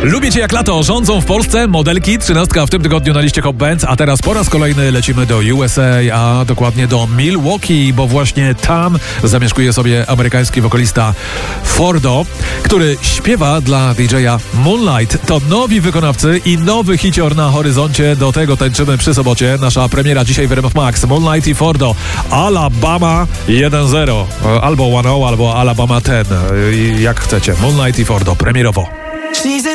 Lubię Cię jak lato. Rządzą w Polsce modelki. 13 w tym tygodniu na liście Hot Bands. A teraz po raz kolejny lecimy do USA, a dokładnie do Milwaukee, bo właśnie tam zamieszkuje sobie amerykański wokalista Fordo, który śpiewa dla DJ-a Moonlight. To nowi wykonawcy i nowy hicior na horyzoncie. Do tego tańczymy przy sobocie. Nasza premiera dzisiaj w RMF Max. Moonlight i Fordo. Alabama 1-0. Albo 1-0, albo Alabama 10. Jak chcecie. Moonlight i Fordo. Premierowo.